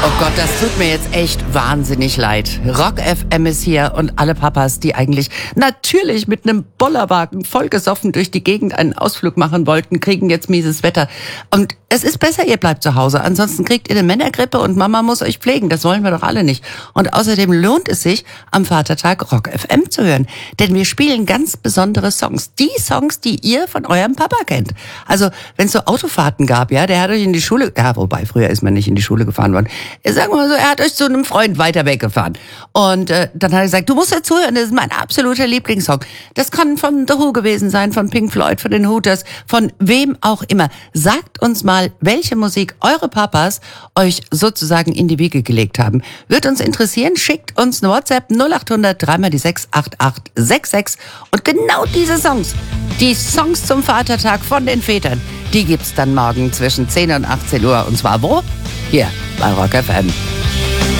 Oh Gott, das tut mir jetzt echt wahnsinnig leid. Rock FM ist hier und alle Papas, die eigentlich natürlich mit einem Bollerwagen vollgesoffen durch die Gegend einen Ausflug machen wollten, kriegen jetzt mieses Wetter. Und es ist besser, ihr bleibt zu Hause. Ansonsten kriegt ihr eine Männergrippe und Mama muss euch pflegen. Das wollen wir doch alle nicht. Und außerdem lohnt es sich, am Vatertag Rock FM zu hören. Denn wir spielen ganz besondere Songs. Die Songs, die ihr von eurem Papa kennt. Also, wenn es so Autofahrten gab, ja, der hat euch in die Schule, ja, wobei, früher ist man nicht in die Schule gefahren worden. Sagen wir mal so, er hat euch zu einem Freund weiter weggefahren. Und dann hat er gesagt, du musst ja zuhören, das ist mein absoluter Lieblingssong. Das kann von The Who gewesen sein, von Pink Floyd, von den Hooters, von wem auch immer. Sagt uns mal, welche Musik eure Papas euch sozusagen in die Wiege gelegt haben. Wird uns interessieren, schickt uns eine WhatsApp 0800 3 mal die 6 8866 und genau diese Songs, die Songs zum Vatertag von den Vätern, die gibt's dann morgen zwischen 10 und 18 Uhr. Und zwar wo? Hier bei Rock FM.